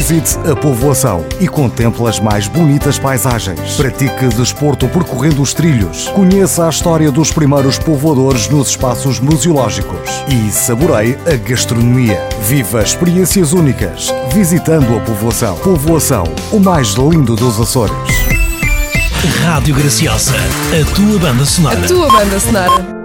Visite a povoação e contemple as mais bonitas paisagens. Pratique desporto percorrendo os trilhos. Conheça a história dos primeiros povoadores nos espaços museológicos. E saboreie a gastronomia. Viva experiências únicas visitando a povoação. Povoação, o mais lindo dos Açores. Rádio Graciosa, a tua banda sonora. A tua banda sonora.